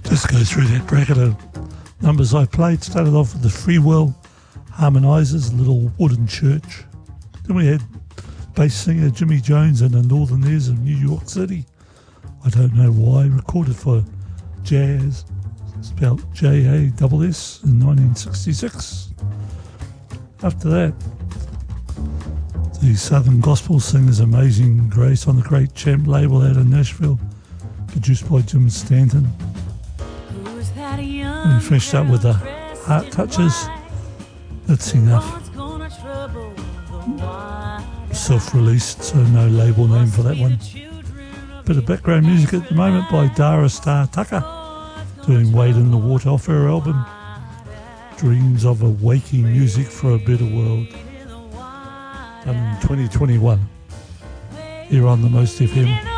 Just go through that bracket of numbers I played. Started off with the Free Will Harmonizers, Little Wooden Church. Then we had bass singer Jimmy Jones and the Northerners of New York City. I don't know why. Recorded for Jazz, spelled J-A-S-S, in 1966. After that, the Southern Gospel Singers Amazing Grace on the Great Champ label out of Nashville, produced by Jim Stanton. And we finished up with the Heart Touchers. That's enough. Self-released, so no label name for that one. Bit of background music at the moment by Dara Star Tucker, doing Wade in the Water off her album Dreams of a Waking Music for a Better World, done in 2021 here on the Most FM.